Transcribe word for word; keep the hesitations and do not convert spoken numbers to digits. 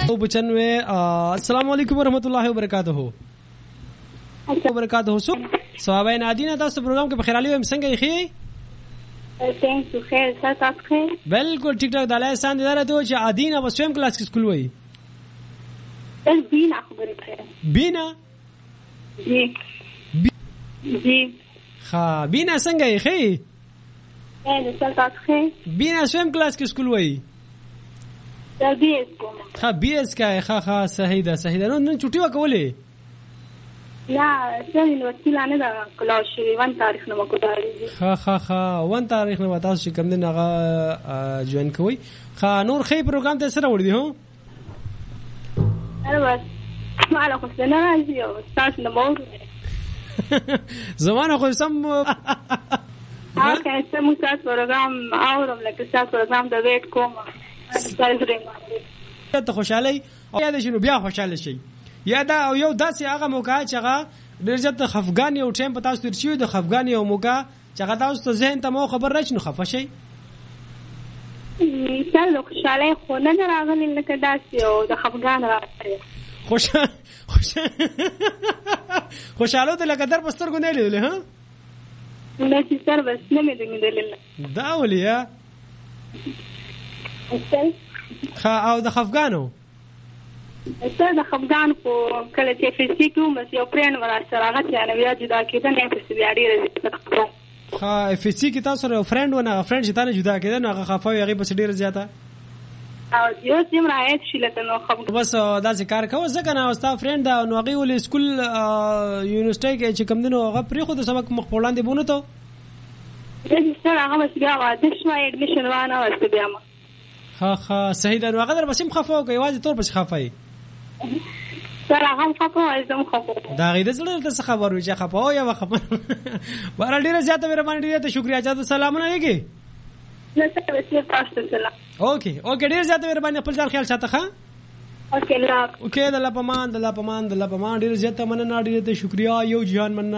पचानवे। अस्सलाम वालेकुम वरहमतुल्लाहि वबरकातुहू वबरकातुहू। सो सवाबे नादीना تاسو پروګرام کې بخیرالي ويم څنګه یې؟ ثانک خیر تاسو خیر؟ بالکل ټیک ټاک. د الله احسان دې درته چې عادینا په سویم کلاس کې سکول وای. بس بینا خبرې کوي. بینا جی جی ها بینا څنګه یې خې؟ اې تاسو خیر؟ بینا سویم کلاس کې سکول وای. دا بي اس کوم. ها بي اس کا ها ها صحیح ده صحیح ده. نو نن چټي وکولې؟ لا څنګه وکیل نه دا کلاس شوی وان تاریخ نو مکوړی. ها ها ها وان تاریخ نو تاسو چې کوم دین هغه جوائن کوي. ها نور خې پروګرام ته سره وړي دي هو؟ انا بس ما له خو سنه راځي او تاسو نه مو زمانه خو سم ها که سم تاسو پروګرام اورم لکه تاسو پروګرام د ویټ کوم. ته خوشاله او یا د شنو بیا خوشاله شي یا دا او یو داسې هغه موقع چې هغه ډېر ځت خفګان یو ټیم په تاسو تر شي د خفګان یو موقع چې هغه تاسو ته ذهن ته مو خبر راځي نو خفه شي. مثال خوشاله خو نه راغلی لکه داسې او د خفګان راځي. خوش خوش خوشاله ته لکه در پستر کو نه لیدل ها؟ نه چې سر بس نه مې لیدل. دا ولیا اصل خا او د خفګانو اصل د خفګان کو کله چې فزیک کوم یو پرین ورا سره هغه چې انا بیا جدا کېده نه پس بیا ډیره خا فزیک تاسو سره فرند ونه فرند چې تاسو جدا کېده نو هغه خفاوي هغه پس ډیره زیاته او یو سیم راځي چې لته نو خفګان بس دا ذکر کوو ځکه نو استا فرند دا نو هغه ول سکول یونیورسيټي کې چې کوم دنو هغه پرې خو د سبق مخ وړاندې بونه ته دې سره هغه بس بیا واده شو اډمیشن وانه واست بیا ما ها ها صحیح ده. نو هغه در بسیم خفاو کوي واځي تور پس خفای سره هغه خفاو ازم خفاو دا غیده زړه ته خبر وي چې خفاو یا خبر بار ډیره زیاته مهرباني ډیره ته شکریا چاته سلامونه یې نه څه وسیله تاسو سلام. اوکې اوکې ډیره زیاته مهرباني خپل ځان خیال ساته ښه. اوکې الله اوکې د الله پمان د الله پمان د الله پمان ډیره زیاته مننه ډیره ته شکریا. یو جهان مننه.